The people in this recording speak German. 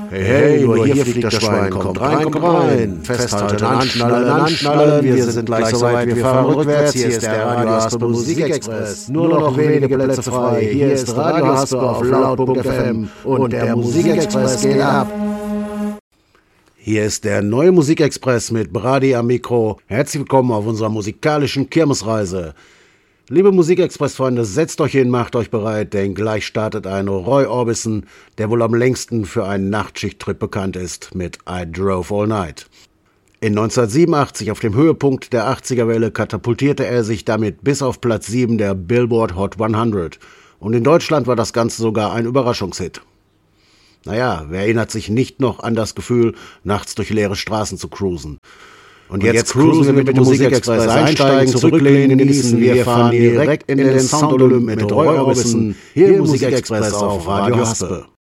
Hey, hey, nur hier fliegt das Schwein, kommt rein, festhalten, anschnallen, wir sind gleich soweit, wir fahren rückwärts, hier ist der Radio Haspe Musikexpress, nur noch wenige Plätze frei, hier ist Radio Haspe auf laut.fm und der Musikexpress geht ab. Hier ist der neue Musikexpress mit Brady am Mikro. Herzlich willkommen auf unserer musikalischen Kirmesreise. Liebe Musikexpress-Freunde, setzt euch hin, macht euch bereit, denn gleich startet ein Roy Orbison, der wohl am längsten für einen Nachtschichttrip bekannt ist, mit I Drove All Night. In 1987, auf dem Höhepunkt der 80er-Welle, katapultierte er sich damit bis auf Platz 7 der Billboard Hot 100. Und in Deutschland war das Ganze sogar ein Überraschungshit. Naja, wer erinnert sich nicht noch an das Gefühl, nachts durch leere Straßen zu cruisen? Und jetzt cruisen wir mit dem Musikexpress, einsteigen, zurücklehnen, genießen. Wir fahren direkt in den Sound Olymp mit Roy Orbison, hier im Musikexpress auf Radio Haspe.